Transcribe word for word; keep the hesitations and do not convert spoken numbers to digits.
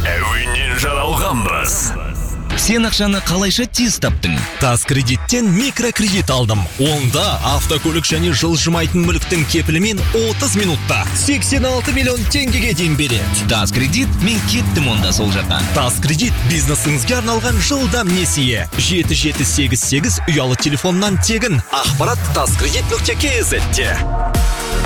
әуеннен жаралғанбыз. Сен ақшаны қалайша тез таптың? Тас кредиттен микрокредит алдым. Онда автокөлік және жылжымайтын мүліктің кепілімен отыз минутта сексен алты миллион теңгеге дейін береді. Тас кредит, мен кеттім онда сол жаққа. Тас кредит бизнесіңізге арналған жылдам несие. жеті жеті сегіз сегіз ұялы телефоннан тегін. Ақпарат таскредит нүкте кз-де.